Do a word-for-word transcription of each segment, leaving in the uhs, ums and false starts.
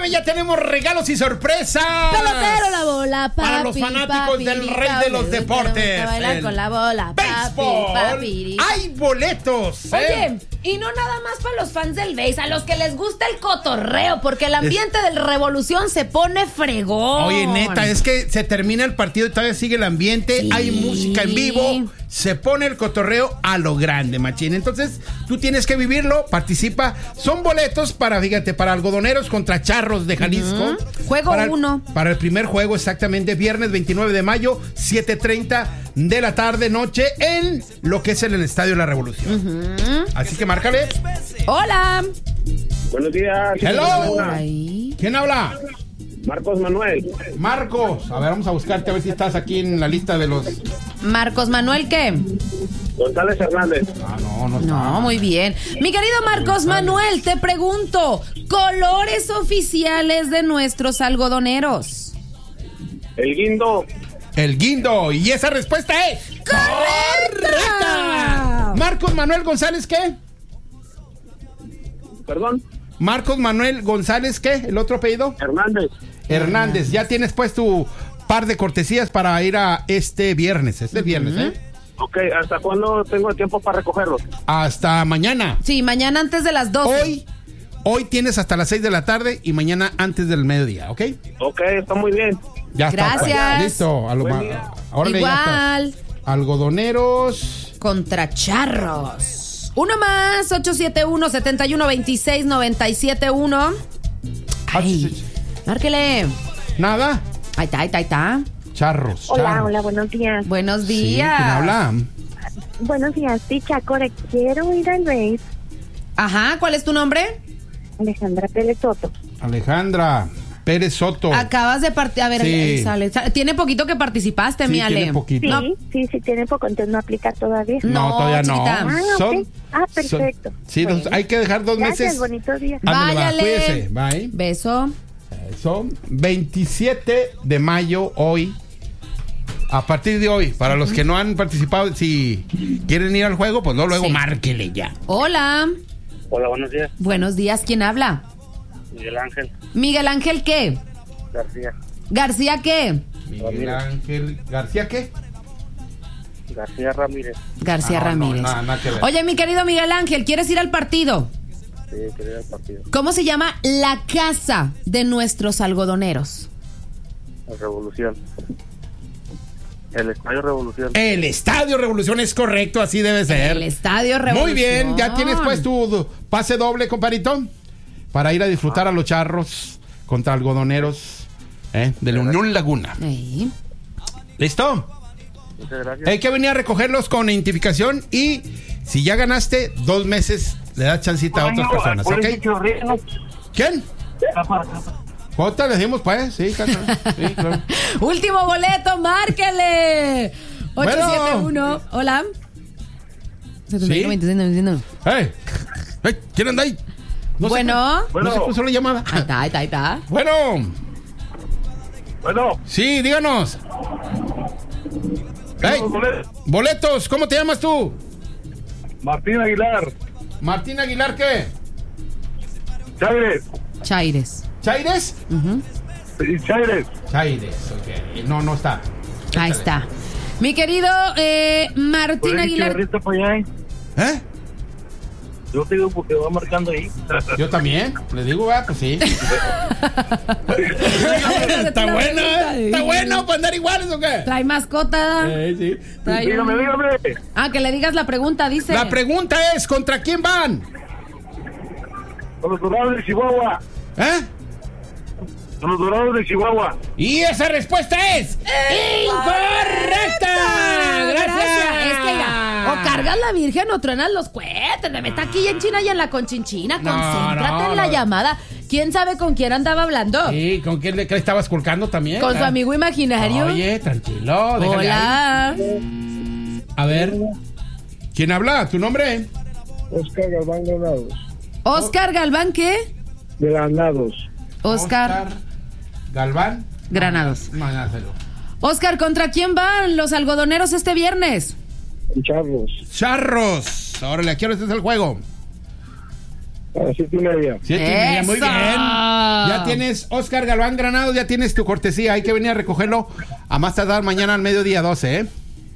llame, ya tenemos regalos y sorpresas. Pelotero la bola, papi, para los fanáticos papi, del rey papi, de los deportes. Bailar con la bola, béisbol. papi, papi. Hay boletos. ¿eh? Oye, y no nada más para los fans del béis, a los que les gusta el cotorreo, porque el ambiente es... del Revolución se pone fregón. Oye, neta, es que se termina el partido y todavía sigue el ambiente, sí. Hay música en vivo, se pone el cotorreo a lo grande, machín. Entonces, tú tienes que vivirlo, participa. Son boletos para, fíjate, para Algodoneros contra Charros de Jalisco. Uh-huh. Juego uno. Para, para el primer juego, exactamente, viernes veintinueve de mayo, siete treinta de la tarde, noche, en lo que es el, el Estadio de la Revolución. Uh-huh. Así que márcale. Hola. Buenos días. Hello. ¿Quién habla? Marcos Manuel. Marcos, a ver, vamos a buscarte a ver si estás aquí en la lista de los... Marcos Manuel, ¿qué? González Hernández. Ah, no, no está. No, muy bien. Mi querido Marcos Manuel, te pregunto, colores oficiales de nuestros algodoneros. El guindo. El guindo, y esa respuesta es... ¡correcta! Marcos Manuel González, ¿qué? Perdón. Marcos Manuel González, ¿qué? ¿El otro apellido? Hernández. Hernández, ya tienes pues tu par de cortesías para ir a este viernes, este uh-huh. viernes, ¿eh? Ok, ¿hasta cuándo tengo tiempo para recogerlos? Hasta mañana. Sí, mañana antes de las doce. Hoy, hoy tienes hasta las seis de la tarde y mañana antes del mediodía, ¿ok? Ok, está muy bien. Ya Gracias. está. Pues. Listo. Alo- ahora igual. Algodoneros contra Charros. Uno más, ocho siete uno, siete uno dos seis, nueve siete uno. Ay, márquele. Nada. Ahí está, ahí está, ahí está. Charros. Hola, charros. hola, buenos días. Buenos días. Sí, ¿quién habla? Buenos días, sí, Chacora, quiero ir al race. Ajá, ¿cuál es tu nombre? Alejandra Pérez Soto. Alejandra Pérez Soto. Acabas de partir, a ver, Sí. sale, sale. Tiene poquito que participaste, Sí, mi Ale. tiene poquito. Sí, No. sí, sí, tiene poco, entonces no aplica todavía. No, No, todavía chiquita. no. Ah, Son, ok. Ah, perfecto. son- sí, Bueno. dos- hay que dejar dos Gracias, meses. bonito día. Ándale, va, Váyale. cuídese, bye. Beso. Son veintisiete de mayo hoy. A partir de hoy, para los que no han participado, si quieren ir al juego, pues no, luego Sí. márquele ya. Hola. Hola, buenos días. Buenos días, ¿quién habla? Miguel Ángel Miguel Ángel, ¿qué? García. García, ¿qué? Miguel Ángel García, ¿qué? García Ramírez. García Ah, no, no, Ramírez. nada, nada que ver. Oye, mi querido Miguel Ángel, ¿quieres ir al partido? Sí, quería ir al partido. ¿Cómo se llama la casa de nuestros algodoneros? La Revolución. El Estadio Revolución. El Estadio Revolución es correcto, así debe ser. El Estadio Revolución. Muy bien, ya tienes pues tu pase doble, comparito, para ir a disfrutar a los Charros contra Algodoneros, ¿eh? De la Unión Laguna. Ey. ¿Listo? Muchas gracias. Hay que venir a recogerlos con identificación y si ya ganaste, dos meses le das chancita a otras personas, ¿ok? ¿Quién? ¿Cuánto le decimos, pues? Sí, Cata. Sí, claro. Último boleto, márquele. ocho siete uno. Hola. ¿Sí? ¡Hey! ¡Hey! ¿Quién anda ahí? No Bueno. Se, no se puso la llamada. Ahí está, ahí está, ahí está. Bueno. Bueno. Sí, díganos. Hey, boletos, ¿cómo te llamas tú? Martín Aguilar. Martín Aguilar, ¿qué? Chaires. Chaires. ¿Chaires? Uh-huh. Chaires. Chaires, ok. No, no está. Ahí está. Mi querido eh, Martín Aguilar. ¿Eh? Yo te digo porque va marcando ahí. Yo también. Le digo, va, pues sí. Está bueno, ¿eh? Está bueno para andar iguales, ¿o qué? Trae mascota. Eh, sí. Trae Dígame, un- dígame. Ah, que le digas la pregunta, dice. La pregunta es, ¿contra quién van? Con los Dorados de Chihuahua. ¿Eh? Con los Dorados de Chihuahua. Y esa respuesta es incorrecta. Gracias. Es que mira, o cargas la virgen o truenas los cohetes. Me meta aquí en China y en la conchinchina. No, Concéntrate no, en la no. llamada. ¿Quién sabe con quién andaba hablando? Sí, ¿con quién le que le estabas colgando también? Con su Ah. amigo imaginario. Oye, tranquilo, déjale Hola. ahí. A ver. ¿Quién habla? ¿Tu nombre? Oscar Galván Granados. Oscar Galván, ¿qué? Granados. Oscar, Galván. Granados. No, no, no. Oscar, ¿contra quién van los algodoneros este viernes? Charros. Charros. Órale, ¿a qué hora es el juego? A las siete y media. Siete y media, muy ¡Eso! bien. Ya tienes, Oscar Galván Granados, ya tienes tu cortesía. Hay que venir a recogerlo a más tardar mañana al mediodía doce, ¿eh?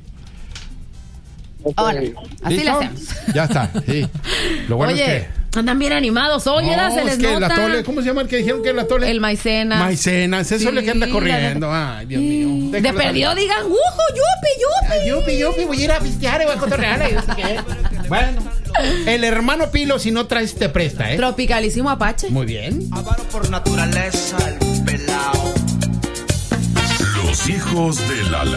Ok. Órale, así ¿Listo? lo hacemos. Ya está, sí. Lo bueno Oye, es que... andan bien animados. Oye, No, era, se les es que el nota. atole, ¿cómo se llama el que dijeron que el atole? El maicena. Maicenas, eso Sí, es lo que anda la corriendo. Ay, Dios mío. De Déjalo perdido salir. digan, ¡ujo, yupi, yupi! Ay, Yupi, yupi, voy a ir a pistear y voy a cotorrear. y no sé qué. Bueno, el hermano Pilo, si no traes, te presta, ¿eh? Tropicalísimo Apache. Muy bien. Avaro por naturaleza, el pelao. Los hijos de la